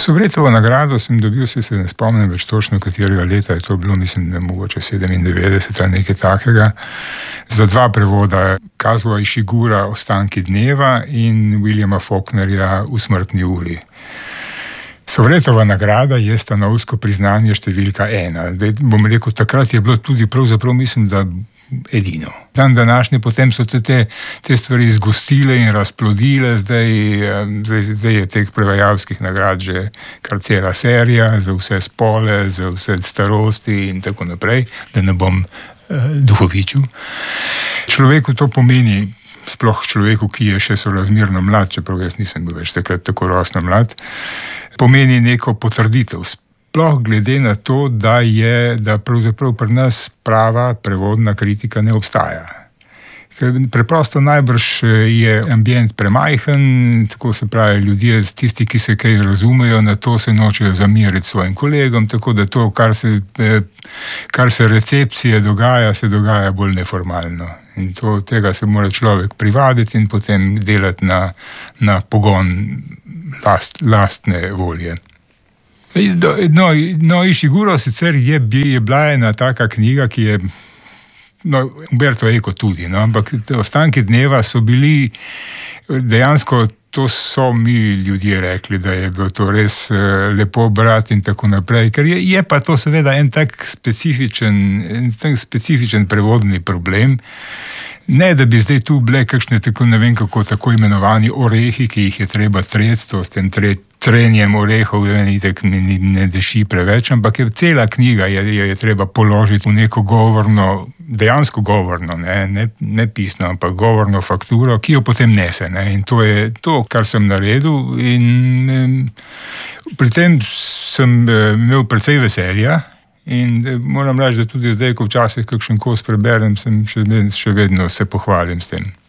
Sobretovo nagrado sem dobil, se ne spomnim več točno, katerega leta je to bilo, mislim, da mogoče 97 ali nekaj takega, za 2 prevoda, Kazuo Ishigura Ostanki dneva in Williama Faulknerja V smrtni uri. Sovretova nagrada je stanovsko priznanje številka 1. Zdaj, bom rekel, takrat je bilo tudi pravzaprav, mislim, da edino. Dan današnji potem so te stvari zgostile in razplodile, zdaj je teh prevajalskih nagrad že kar cela serija, za vse spole, za vse starosti in tako naprej, da ne bom duhovičil. Človeku to pomeni, sploh človeku, ki je še sorazmerno mlad, čeprav jaz nisem bil več takrat tako rosno mlad, pomeni neko potrditev. Sploh glede na to, da pravzaprav pri nas prava prevodna kritika ne obstaja. Ker preprosto najbrž je ambient premajhen, tako se pravi, ljudje, tisti, ki se kaj razumejo, na to se nočejo zameriti svojim kolegom, tako da to, kar se recepcije dogaja, se dogaja bolj neformalno. In tega se mora človek privaditi in potem delati na pogon lastne volje. Ishiguro sicer je bila ena taka knjiga, ki je, Umberto Eco tudi, ampak Ostanki dneva so bili dejansko, to so mi ljudje rekli, da je bilo to res lepo brati in tako naprej, ker je pa to seveda en tak specifičen prevodni problem. Ne, da bi zdaj tu bile kakšne tako imenovani orehi, ki jih je treba treti, to s tem trenjem orehov ne deši preveč, ampak cela knjiga je treba položiti v neko govorno, dejansko govorno, ne pisno, ampak govorno fakturo, ki jo potem nese. In to je to, kar sem naredil, in pri tem sem imel precej veselja. In moram reči, da tudi zdaj, ko včasih kakšen kos preberem, še vedno se pohvalim s tem.